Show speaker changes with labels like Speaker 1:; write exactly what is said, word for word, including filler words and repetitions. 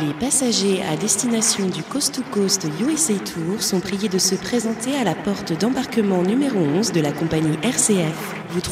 Speaker 1: Les passagers à destination du Coast to Coast U S A Tour sont priés de se présenter à la porte d'embarquement numéro onze de la compagnie R C F. Vous